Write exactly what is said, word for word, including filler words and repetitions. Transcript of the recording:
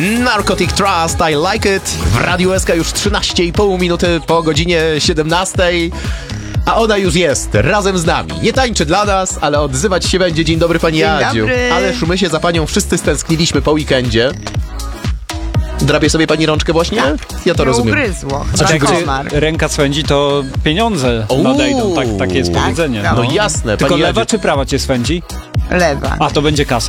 Narcotic Trust, I Like It. W Radiu S K już trzynaście i pół minuty po godzinie siedemnastej. A ona już jest razem z nami. Nie tańczy dla nas, ale odzywać się będzie. Dzień dobry, pani Dzień Jadziu. dobry. Ależ my się za panią wszyscy stęskniliśmy po weekendzie. Drapie sobie pani rączkę właśnie? Tak. Ja to Mnie rozumiem. ugryzło. Znaczy, jak Komar. się ręka swędzi, to pieniądze Uuu. nadejdą. Tak, takie jest Tak, powiedzenie. tak. No jasne, Tylko pani lewa Jadziu. czy prawa cię swędzi? Lewa. A, to będzie kasa.